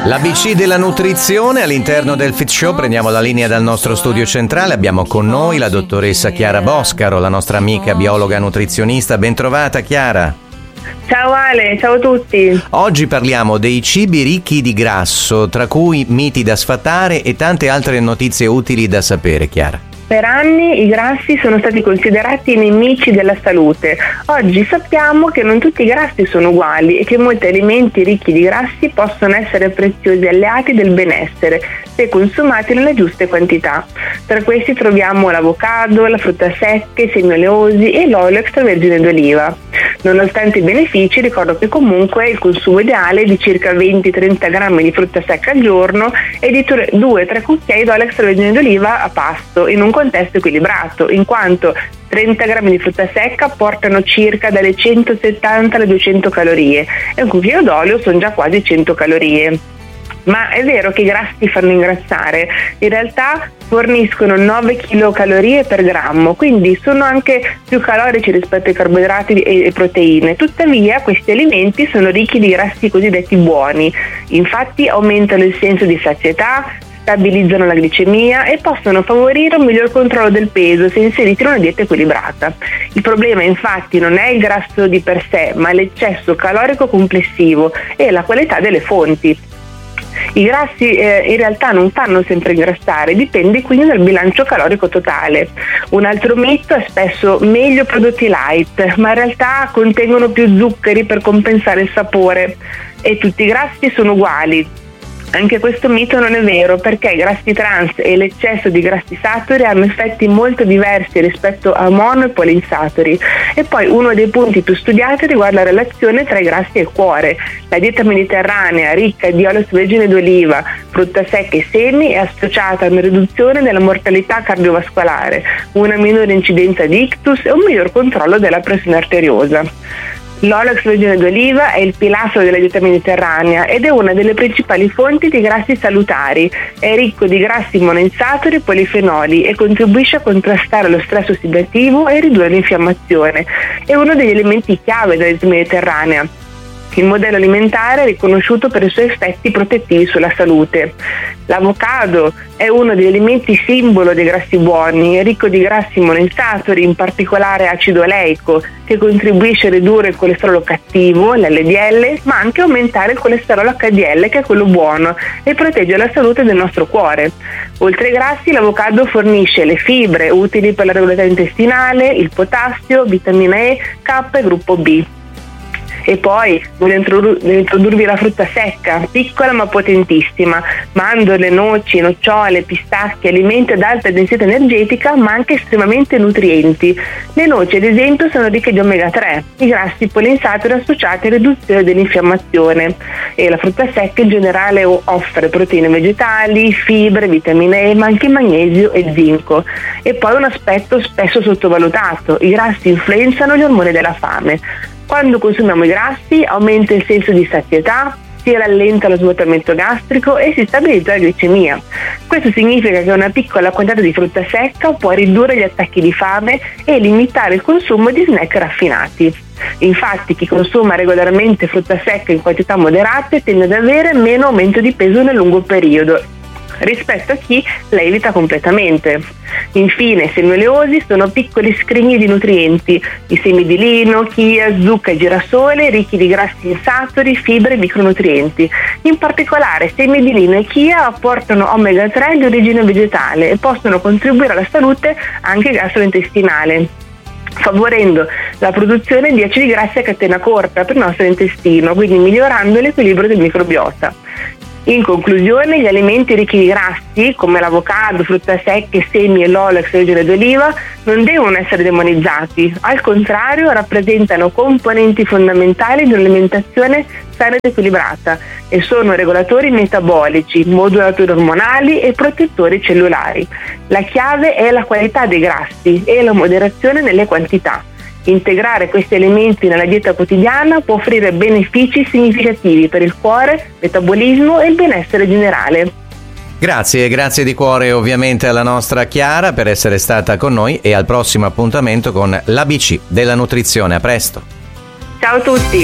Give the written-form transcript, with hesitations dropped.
L'ABC della nutrizione all'interno del Fit Show. Prendiamo la linea dal nostro studio centrale. Abbiamo con noi la dottoressa Chiara Boscaro, la nostra amica biologa nutrizionista. Bentrovata Chiara. Ciao Ale, ciao a tutti. Oggi parliamo dei cibi ricchi di grasso, tra cui miti da sfatare e tante altre notizie utili da sapere, Chiara. Per anni i grassi sono stati considerati nemici della salute. Oggi sappiamo che non tutti i grassi sono uguali e che molti alimenti ricchi di grassi possono essere preziosi alleati del benessere se consumati nelle giuste quantità. Tra questi troviamo l'avocado, la frutta secca, i semi oleosi e l'olio extravergine d'oliva. Nonostante i benefici, ricordo che comunque il consumo ideale è di circa 20-30 grammi di frutta secca al giorno e di 2-3 cucchiai d'olio extravergine d'oliva a pasto, in un contesto equilibrato, in quanto 30 grammi di frutta secca portano circa dalle 170 alle 200 calorie e un cucchiaio d'olio sono già quasi 100 calorie. Ma è vero che i grassi fanno ingrassare? In realtà forniscono 9 kcal per grammo, quindi sono anche più calorici rispetto ai carboidrati e proteine. Tuttavia questi alimenti sono ricchi di grassi cosiddetti buoni, infatti aumentano il senso di sazietà, stabilizzano la glicemia e possono favorire un miglior controllo del peso se inseriti in una dieta equilibrata. Il problema infatti non è il grasso di per sé, ma l'eccesso calorico complessivo e la qualità delle fonti. I grassi in realtà non fanno sempre ingrassare, dipende quindi dal bilancio calorico totale. Un altro mito è spesso meglio prodotti light, ma in realtà contengono più zuccheri per compensare il sapore e tutti i grassi sono uguali. Anche questo mito non è vero, perché i grassi trans e l'eccesso di grassi saturi hanno effetti molto diversi rispetto a mono e poliinsaturi. E poi uno dei punti più studiati riguarda la relazione tra i grassi e il cuore. La dieta mediterranea ricca di olio extravergine d'oliva, frutta secca e semi è associata a una riduzione della mortalità cardiovascolare, una minore incidenza di ictus e un miglior controllo della pressione arteriosa. L'olio extravergine d'oliva è il pilastro della dieta mediterranea ed è una delle principali fonti di grassi salutari. È ricco di grassi monoinsaturi e polifenoli e contribuisce a contrastare lo stress ossidativo e ridurre l'infiammazione. È uno degli elementi chiave della dieta mediterranea. Il modello alimentare è riconosciuto per i suoi effetti protettivi sulla salute. L'avocado è uno degli alimenti simbolo dei grassi buoni, è ricco di grassi monoinsaturi, in particolare acido oleico, che contribuisce a ridurre il colesterolo cattivo, l'LDL, ma anche aumentare il colesterolo HDL, che è quello buono, e protegge la salute del nostro cuore. Oltre ai grassi, l'avocado fornisce le fibre utili per la regolarità intestinale, il potassio, vitamina E, K e gruppo B. E poi voglio introdurvi la frutta secca, piccola ma potentissima. Mandorle, noci, nocciole, pistacchi, alimenti ad alta densità energetica ma anche estremamente nutrienti. Le noci ad esempio sono ricche di omega 3, i grassi poliinsaturi associati a riduzione dell'infiammazione, e la frutta secca in generale offre proteine vegetali, fibre, vitamine E ma anche magnesio e zinco. E poi un aspetto spesso sottovalutato: i grassi influenzano gli ormoni della fame. Quando consumiamo i grassi aumenta il senso di sazietà, si rallenta lo svuotamento gastrico e si stabilizza la glicemia. Questo significa che una piccola quantità di frutta secca può ridurre gli attacchi di fame e limitare il consumo di snack raffinati. Infatti chi consuma regolarmente frutta secca in quantità moderate tende ad avere meno aumento di peso nel lungo periodo rispetto a chi la evita completamente. Infine, i semi oleosi sono piccoli scrigni di nutrienti. I semi di lino, chia, zucca e girasole ricchi di grassi insaturi, fibre e micronutrienti. In particolare semi di lino e chia apportano omega 3 di origine vegetale e possono contribuire alla salute anche gastrointestinale, favorendo la produzione di acidi grassi a catena corta per il nostro intestino, quindi migliorando l'equilibrio del microbiota. In conclusione, gli alimenti ricchi di grassi, come l'avocado, frutta secca, semi e l'olio extravergine d'oliva, non devono essere demonizzati. Al contrario, rappresentano componenti fondamentali di un'alimentazione sana ed equilibrata e sono regolatori metabolici, modulatori ormonali e protettori cellulari. La chiave è la qualità dei grassi e la moderazione nelle quantità. Integrare questi elementi nella dieta quotidiana può offrire benefici significativi per il cuore, metabolismo e il benessere generale. Grazie di cuore ovviamente alla nostra Chiara per essere stata con noi, e al prossimo appuntamento con l'ABC della nutrizione. A presto. Ciao a tutti.